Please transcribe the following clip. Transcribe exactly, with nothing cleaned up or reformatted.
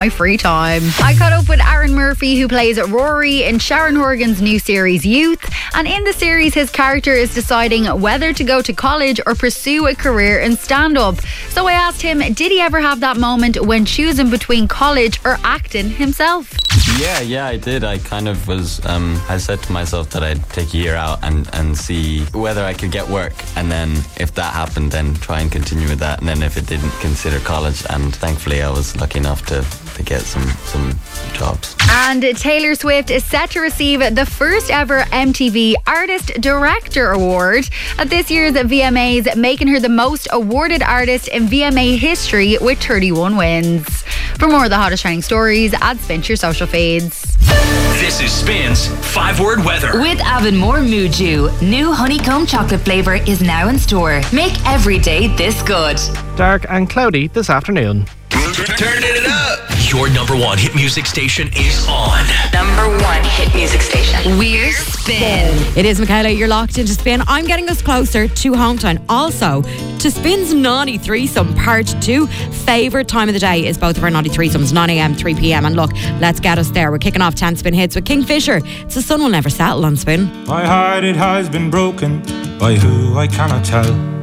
free time. I caught up with Aaron Murphy, who plays Rory in Sharon Horgan's new series Youth, and in the series his character is deciding whether to go to college or pursue a career in stand-up. So I asked him, did he ever have that moment when choosing between college or acting himself? Yeah, yeah, I did. I kind of was, um, I said to myself that I'd take a year out and, and see whether I could get work. And then if that happened, then try and continue with that. And then if it didn't, consider college. And thankfully I was lucky enough to, to get some, some jobs. And Taylor Swift is set to receive the first ever M T V Artist Director Award at this year's V M As, making her the most awarded artist in V M A history with thirty-one wins. For more of the hottest trending stories, add Spin to your social feeds. This is Spin's five-word weather. With Avonmore Muju, new honeycomb chocolate flavour is now in store. Make every day this good. Dark and cloudy this afternoon. Turn it up. Your number one hit music station is on. Number one hit music station. We're Spin. It is Michaela, you're locked into Spin. I'm getting us closer to hometown. Also, to Spin's Naughty Threesome Part two. Favourite time of the day is both of our Naughty Threesomes, nine a.m, three p.m. And look, let's get us there. We're kicking off ten Spin hits with Kingfisher. It's The Sun Will Never Settle on Spin. My heart, it has been broken by who I cannot tell.